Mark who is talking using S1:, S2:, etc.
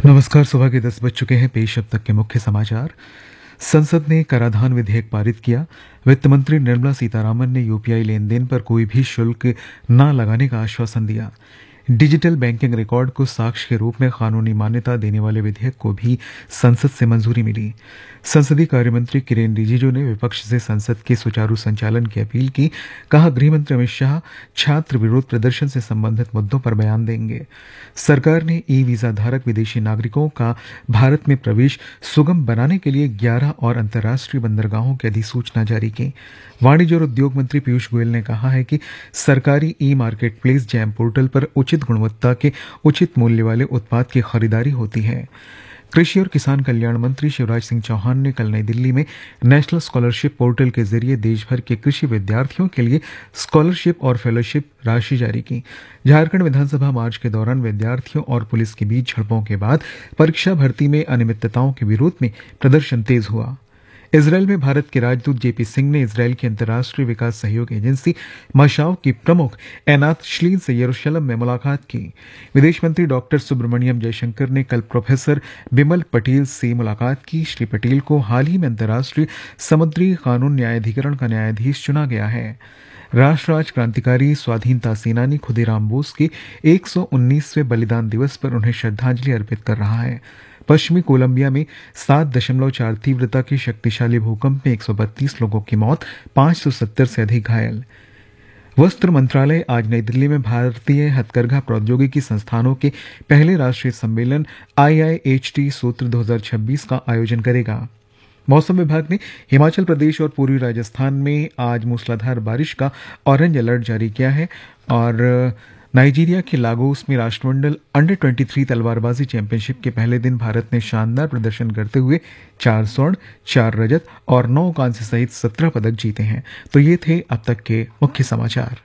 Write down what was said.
S1: नमस्कार। सुबह के 10 बज चुके हैं। पेश अब तक के मुख्य समाचार। संसद ने कराधान विधेयक पारित किया। वित्त मंत्री निर्मला सीतारामन ने यूपीआई लेन देन पर कोई भी शुल्क न लगाने का आश्वासन दिया। डिजिटल बैंकिंग रिकॉर्ड को साक्ष्य के रूप में कानूनी मान्यता देने वाले विधेयक को भी संसद से मंजूरी मिली। संसदीय कार्य मंत्री किरेन रिजिजू ने विपक्ष से संसद के सुचारू संचालन की अपील की। कहा, गृह मंत्री अमित शाह छात्र विरोध प्रदर्शन से संबंधित मुद्दों पर बयान देंगे। सरकार ने ई वीजा धारक विदेशी नागरिकों का भारत में प्रवेश सुगम बनाने के लिए 11 और अंतर्राष्ट्रीय बंदरगाहों की अधिसूचना जारी की। वाणिज्य और उद्योग मंत्री पीयूष गोयल ने कहा है कि सरकारी ई मार्केट प्लेस जैम पोर्टल पर उचित गुणवत्ता के उचित मूल्य वाले उत्पाद की खरीदारी होती है। कृषि और किसान कल्याण मंत्री शिवराज सिंह चौहान ने कल नई दिल्ली में नेशनल स्कॉलरशिप पोर्टल के जरिए देश भर के कृषि विद्यार्थियों के लिए स्कॉलरशिप और फेलोशिप राशि जारी की। झारखंड विधानसभा मार्च के दौरान विद्यार्थियों और पुलिस के बीच झड़पों के बाद परीक्षा भर्ती में अनियमितताओं के विरोध में प्रदर्शन तेज हुआ। इजरायल में भारत के राजदूत जेपी सिंह ने इजरायल की अंतर्राष्ट्रीय विकास सहयोग एजेंसी मशाव की प्रमुख एनात श्लीन से यरूशलेम में मुलाकात की। विदेश मंत्री डॉक्टर सुब्रमण्यम जयशंकर ने कल प्रोफेसर बिमल पटेल से मुलाकात की। श्री पटेल को हाल ही में अंतर्राष्ट्रीय समुद्री कानून न्यायाधिकरण का न्यायाधीश चुना गया है। राष्ट्र आज क्रांतिकारी स्वाधीनता सेनानी खुदीराम बोस के 119वें बलिदान दिवस पर उन्हें श्रद्धांजलि अर्पित कर रहा है। पश्चिमी कोलंबिया में 7.4 तीव्रता के शक्तिशाली भूकंप में 132 लोगों की मौत, 570 से अधिक घायल। वस्त्र मंत्रालय आज नई दिल्ली में भारतीय हथकरघा प्रौद्योगिकी संस्थानों के पहले राष्ट्रीय सम्मेलन IIHT सूत्र 2026 का आयोजन करेगा। मौसम विभाग ने हिमाचल प्रदेश और पूर्वी राजस्थान में आज मूसलाधार बारिश का ऑरेंज अलर्ट जारी किया है। और नाइजीरिया के लागोस में राष्ट्रमंडल अंडर 23 तलवारबाजी चैंपियनशिप के पहले दिन भारत ने शानदार प्रदर्शन करते हुए 4 स्वर्ण, 4 रजत और 9 कांस्य सहित 17 पदक जीते हैं। तो ये थे अब तक के मुख्य समाचार।